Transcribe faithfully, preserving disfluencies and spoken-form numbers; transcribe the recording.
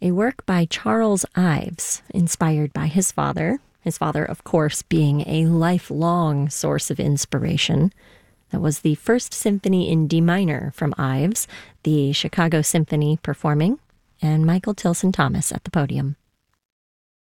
a work by Charles Ives, inspired by his father. His father, of course, being a lifelong source of inspiration. That was the First Symphony in D minor from Ives, the Chicago Symphony performing, and Michael Tilson Thomas at the podium.